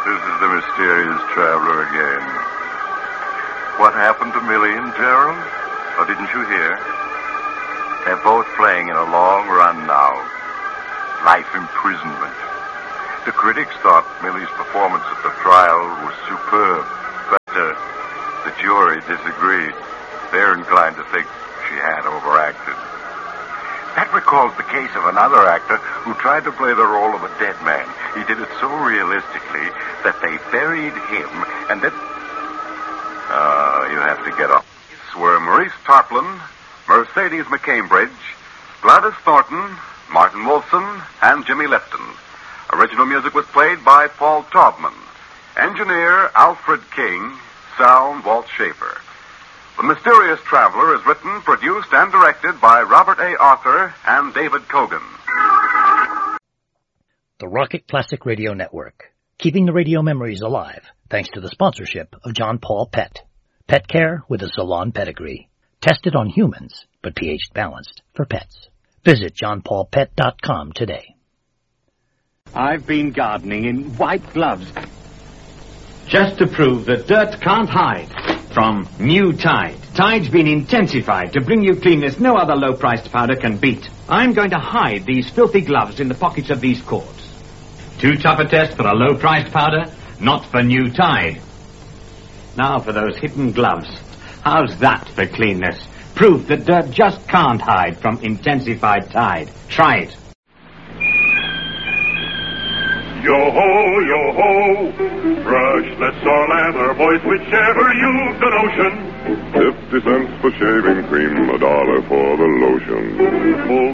This is the mysterious traveler again. What happened to Millie and Gerald? Or didn't you hear? They're both playing in a long run now. Life imprisonment. The critics thought Millie's performance at the trial was superb, but the jury disagreed. They're inclined to think she had overacted. That recalls the case of another actor who tried to play the role of a dead man. He did it so realistically that they buried him, and then... you have to get off. These were Maurice Tarplin, Mercedes McCambridge, Gladys Thornton, Martin Wolfson, and Jimmy Lipton. Original music was played by Paul Taubman. Engineer Alfred King. Sound Walt Schaefer. The Mysterious Traveler is written, produced, and directed by Robert A. Arthur and David Kogan. The Rocket Classic Radio Network, keeping the radio memories alive thanks to the sponsorship of John Paul Pet. Pet care with a salon pedigree. Tested on humans, but pH balanced for pets. Visit johnpaulpet.com today. I've been gardening in white gloves just to prove that dirt can't hide from new Tide. Tide's been intensified to bring you cleanness no other low-priced powder can beat. I'm going to hide these filthy gloves in the pockets of these cords. Too tough a test for a low-priced powder? Not for new Tide. Now for those hidden gloves. How's that for cleanness? Proof that dirt just can't hide from intensified Tide. Try it. Yo-ho, brushless or lather, boys, whichever you've the notion. 50 cents for shaving cream, $1 for the lotion. Full